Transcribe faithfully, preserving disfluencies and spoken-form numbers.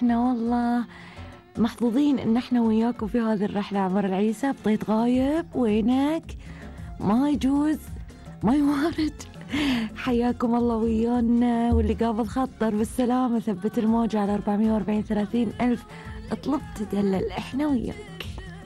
احنا والله محظوظين ان احنا وياكم في هذه الرحلة عبر العيسى. بطيت غايب، وينك؟ ما يجوز، ما يوارد. حياكم الله ويانا، واللي قابل خطر بالسلامة. ثبت الموجة على أربعمية وأربعين ثلاثين ألف. اطلب تدلل، احنا وياك.